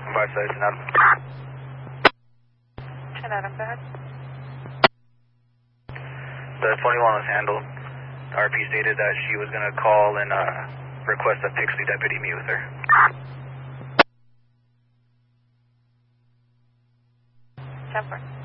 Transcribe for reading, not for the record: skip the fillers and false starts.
5 station Adam. 10 Adam, go ahead. The 21 was handled. RP stated that she was going to call and request a Pixley deputy meet with her. 10-4.